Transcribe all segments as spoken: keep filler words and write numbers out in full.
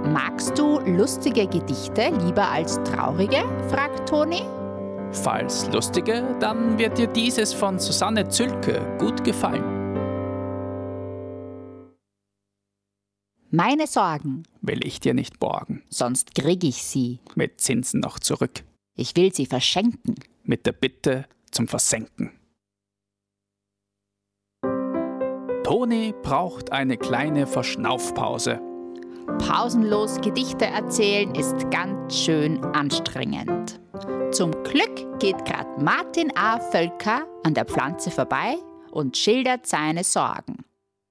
Magst du lustige Gedichte lieber als traurige? Fragt Toni. Falls lustige, dann wird dir dieses von Susanne Zülke gut gefallen. Meine Sorgen, Will ich dir nicht borgen, sonst krieg ich sie. mit Zinsen noch zurück, Ich will sie verschenken. mit der Bitte zum Versenken. Toni braucht eine kleine Verschnaufpause. Pausenlos Gedichte erzählen ist ganz schön anstrengend. Zum Glück geht grad Martin A. Völker an der Pflanze vorbei und schildert seine Sorgen.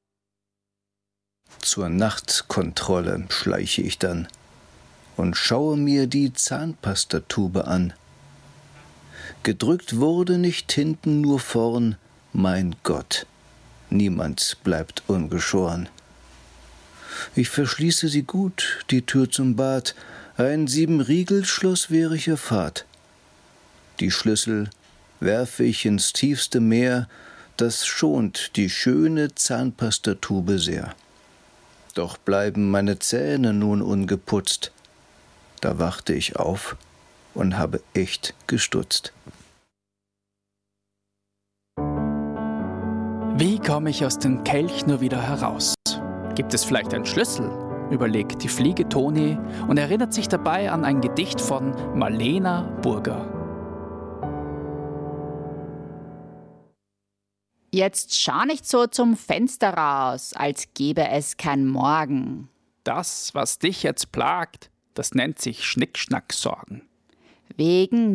Zur Nachtkontrolle schleiche ich dann und schaue mir die Zahnpastatube an. Gedrückt wurde nicht hinten, nur vorn, mein Gott, niemand bleibt ungeschoren. Ich verschließe sie gut, die Tür zum Bad, ein Siebenriegelschloss wäre ich erfahrt. Die Schlüssel werfe ich ins tiefste Meer, das schont die schöne Zahnpastatube sehr. Doch bleiben meine Zähne nun ungeputzt. Da wachte ich auf und habe echt gestutzt. Wie komme ich aus dem Kelch nur wieder heraus? Gibt es vielleicht einen Schlüssel? Überlegt die Fliege Toni und erinnert sich dabei an ein Gedicht von Marlena Burger. Jetzt schau nicht so zum Fenster raus, als gäbe es kein Morgen. Das, was dich jetzt plagt, das nennt sich Schnickschnack-Sorgen. Wegen